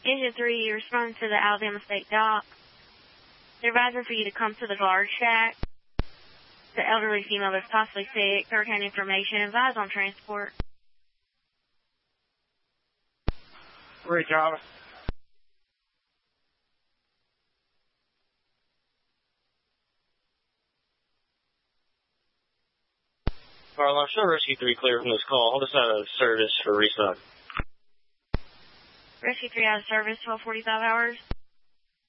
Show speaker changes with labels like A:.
A: Issue 3, respond to the Alabama State Dock. They're advising for you to come to the guard shack. The elderly female that's possibly sick, third-hand information, advise on transport.
B: Great job.
C: Alarm, show Rescue 3 clear from this call. Hold us out of service for resup.
A: Rescue 3 out of service, 12:45 hours.